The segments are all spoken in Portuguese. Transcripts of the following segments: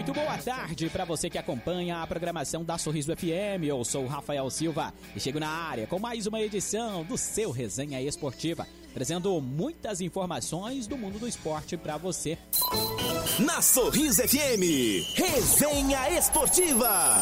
Muito boa tarde para você que acompanha a programação da Sorriso FM. Eu sou o Rafael Silva e chego na área com mais uma edição do seu Resenha Esportiva, trazendo muitas informações do mundo do esporte para você. Na Sorriso FM, Resenha Esportiva.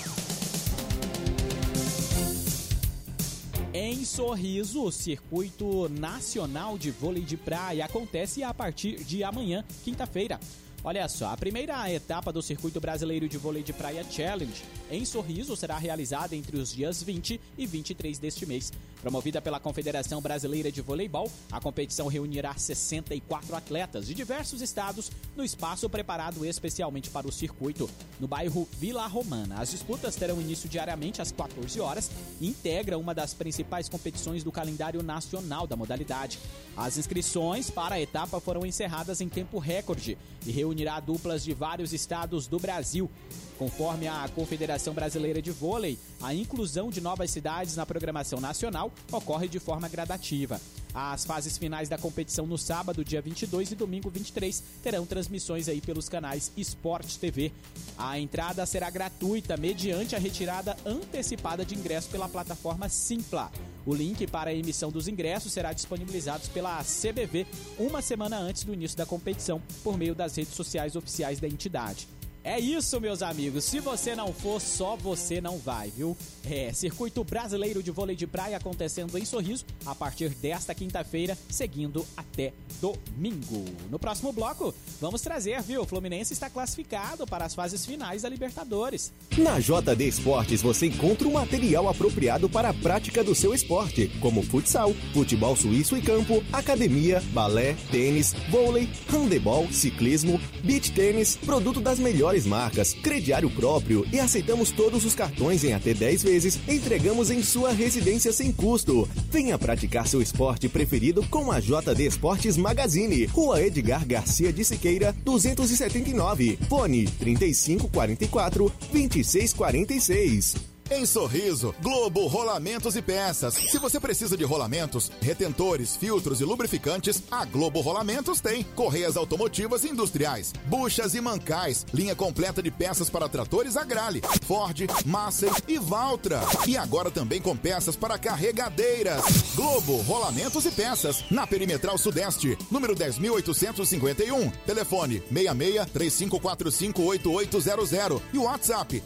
Em Sorriso, o Circuito Nacional de Vôlei de Praia acontece a partir de amanhã, quinta-feira. Olha só, a primeira etapa do Circuito Brasileiro de Vôlei de Praia Challenge em Sorriso será realizada entre os dias 20 e 23 deste mês. Promovida pela Confederação Brasileira de Voleibol, a competição reunirá 64 atletas de diversos estados no espaço preparado especialmente para o circuito, no bairro Vila Romana. As disputas terão início diariamente às 14 horas e integram uma das principais competições do calendário nacional da modalidade. As inscrições para a etapa foram encerradas em tempo recorde e reunirá duplas de vários estados do Brasil. Conforme a Confederação Brasileira de Vôlei, a inclusão de novas cidades na programação nacional ocorre de forma gradativa. As fases finais da competição no sábado, dia 22 e domingo 23, terão transmissões aí pelos canais Sport TV. A entrada será gratuita mediante a retirada antecipada de ingresso pela plataforma Simpla. O link para a emissão dos ingressos será disponibilizado pela CBV uma semana antes do início da competição, por meio das redes sociais oficiais da entidade. É isso, meus amigos. Se você não for, só você não vai, viu? Circuito Brasileiro de Vôlei de Praia acontecendo em Sorriso a partir desta quinta-feira, seguindo até domingo. No próximo bloco, vamos trazer, viu? O Fluminense está classificado para as fases finais da Libertadores. Na JD Esportes você encontra o material apropriado para a prática do seu esporte, como futsal, futebol suíço e campo, academia, balé, tênis, vôlei, handebol, ciclismo, beach tênis, produto das melhores marcas, crediário próprio e aceitamos todos os cartões em até 10 vezes, entregamos em sua residência sem custo. Venha praticar seu esporte preferido com a JD Esportes Magazine, Rua Edgar Garcia de Siqueira, 279, fone 3544-2646. Em Sorriso, Globo Rolamentos e Peças. Se você precisa de rolamentos, retentores, filtros e lubrificantes, a Globo Rolamentos tem. Correias automotivas e industriais, buchas e mancais, linha completa de peças para tratores Agrale, Ford, Massey e Valtra. E agora também com peças para carregadeiras. Globo Rolamentos e Peças, na Perimetral Sudeste, número 10.851. Telefone 66-3545-8800 e o WhatsApp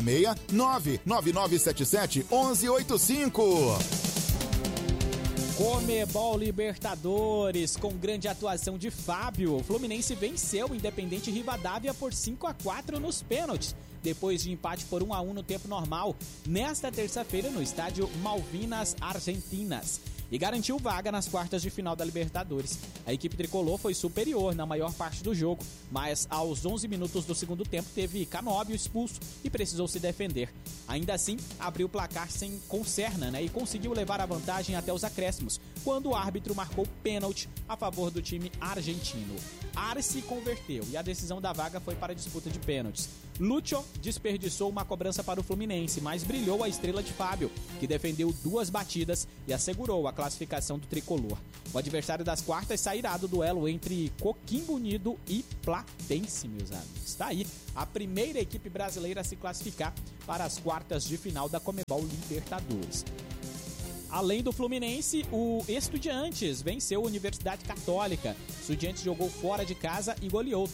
6699977-1185. Comebol Libertadores, com grande atuação de Fábio, o Fluminense venceu o Independente Rivadavia por 5-4 nos pênaltis, depois de empate por 1-1 no tempo normal, nesta terça-feira no estádio Malvinas Argentinas, e garantiu vaga nas quartas de final da Libertadores. A equipe tricolor foi superior na maior parte do jogo, mas aos 11 minutos do segundo tempo teve Canóbio expulso e precisou se defender. Ainda assim, abriu o placar sem conserna, e conseguiu levar a vantagem até os acréscimos, quando o árbitro marcou pênalti a favor do time argentino. Arce converteu e a decisão da vaga foi para a disputa de pênaltis. Lúcio desperdiçou uma cobrança para o Fluminense, mas brilhou a estrela de Fábio, que defendeu 2 batidas e assegurou a classificação do tricolor. O adversário das quartas sairá do duelo entre Coquimbo Unido e Platense, meus amigos. Está aí a primeira equipe brasileira a se classificar para as quartas de final da Comebol Libertadores. Além do Fluminense, o Estudiantes venceu a Universidade Católica. O Estudiantes jogou fora de casa e goleou,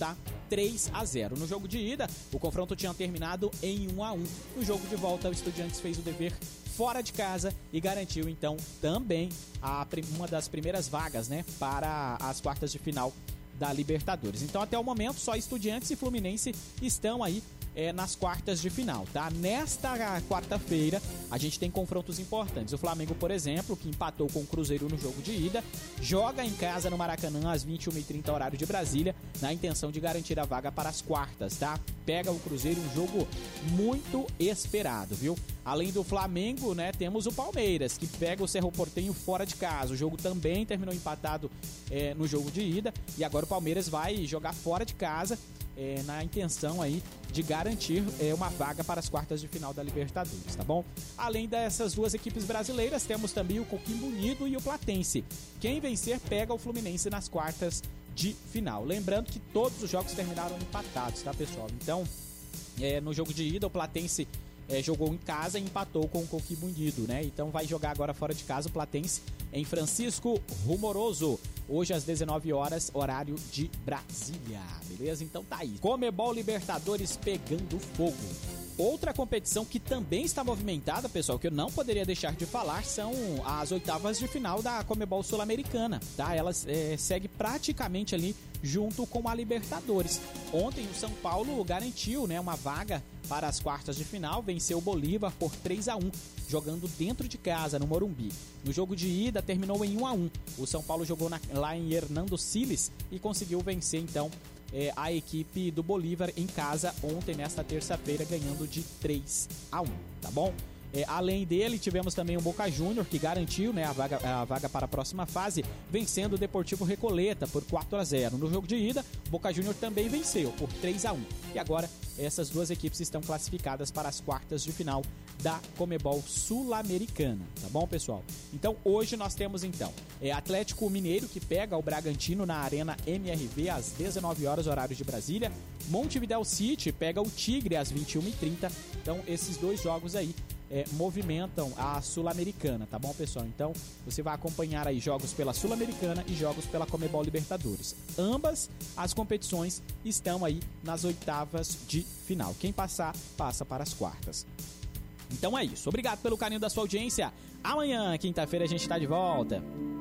3-0. No jogo de ida, o confronto tinha terminado em 1-1. No jogo de volta, o Estudiantes fez o dever fora de casa e garantiu, então, também uma das primeiras vagas, para as quartas de final da Libertadores. Então, até o momento, só Estudiantes e Fluminense estão aí nas quartas de final, Nesta quarta-feira, a gente tem confrontos importantes. O Flamengo, por exemplo, que empatou com o Cruzeiro no jogo de ida, joga em casa no Maracanã às 21h30, horário de Brasília, na intenção de garantir a vaga para as quartas, Pega o Cruzeiro, um jogo muito esperado, viu? Além do Flamengo, temos o Palmeiras, que pega o Cerro Porteño fora de casa. O jogo também terminou empatado no jogo de ida, e agora o Palmeiras vai jogar fora de casa, na intenção aí de garantir uma vaga para as quartas de final da Libertadores, tá bom? Além dessas duas equipes brasileiras, temos também o Coquimbo Unido e o Platense. Quem vencer pega o Fluminense nas quartas de final. Lembrando que todos os jogos terminaram empatados, tá, pessoal? Então, no jogo de ida, o Platense jogou em casa e empatou com o Coquimbo Unido, né? Então vai jogar agora fora de casa o Platense em Francisco Rumoroso, hoje às 19 horas, horário de Brasília, beleza? Então tá aí. Comebol Libertadores pegando fogo. Outra competição que também está movimentada, pessoal, que eu não poderia deixar de falar, são as oitavas de final da Comebol Sul-Americana, tá? Elas segue praticamente ali junto com a Libertadores. Ontem o São Paulo garantiu, né, uma vaga para as quartas de final, venceu o Bolívar por 3-1, jogando dentro de casa, no Morumbi. No jogo de ida, terminou em 1-1. O São Paulo jogou lá em Hernando Siles e conseguiu vencer, então, a equipe do Bolívar em casa ontem, nesta terça-feira, ganhando de 3-1, tá bom? Além dele, tivemos também o Boca Júnior, que garantiu, né, a vaga para a próxima fase, vencendo o Deportivo Recoleta por 4-0. No jogo de ida, o Boca Júnior também venceu por 3-1. E agora, essas duas equipes estão classificadas para as quartas de final da Comebol Sul-Americana, tá bom, pessoal? Então, hoje nós temos, então, Atlético Mineiro, que pega o Bragantino na Arena MRV às 19 horas, horário de Brasília. Montevidéu City pega o Tigre às 21h30. Então, esses dois jogos aí movimentam a Sul-Americana, tá bom, pessoal? Então, você vai acompanhar aí jogos pela Sul-Americana e jogos pela Comebol Libertadores. Ambas as competições estão aí nas oitavas de final. Quem passar, passa para as quartas. Então é isso. Obrigado pelo carinho da sua audiência. Amanhã, quinta-feira, a gente tá de volta.